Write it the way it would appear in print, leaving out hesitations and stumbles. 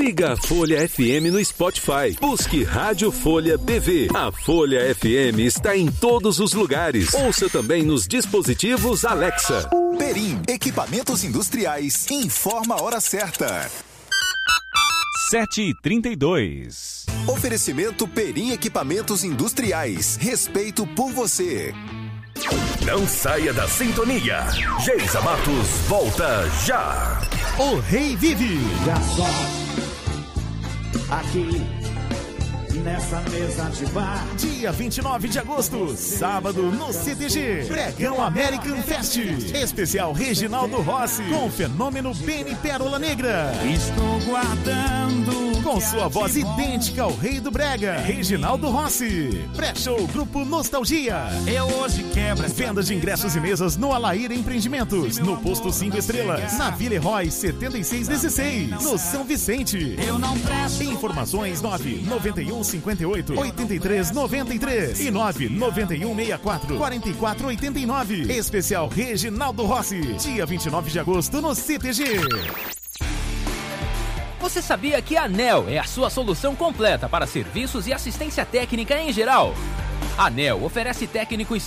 Siga a Folha FM no Spotify. Busque Rádio Folha BV. A Folha FM está em todos os lugares. Ouça também nos dispositivos Alexa. Perim, equipamentos industriais. Informa a hora certa. 7h32. Oferecimento Perim Equipamentos Industriais. Respeito por você. Não saia da sintonia. Geisa Matos volta já. O Rei vive. Aqui nessa mesa de bar. Dia 29 de agosto, sábado, no CTG. Bregão American Fest. Especial Reginaldo Rossi, com o fenômeno Benny Pérola Negra. Estou guardando. Com sua voz idêntica ao Rei do Brega, Reginaldo Rossi. Pré-show Grupo Nostalgia. Eu hoje quebro. Venda de ingressos e mesas no Alair Empreendimentos, no Posto 5 Estrelas, na Vila Herói 7616, no São Vicente. Eu não presto. Informações 991 58 83 93 e 991 64 44 89. Especial Reginaldo Rossi, dia 29 de agosto no CTG. Você sabia que a ANEL é a sua solução completa para serviços e assistência técnica em geral? A ANEL oferece técnicos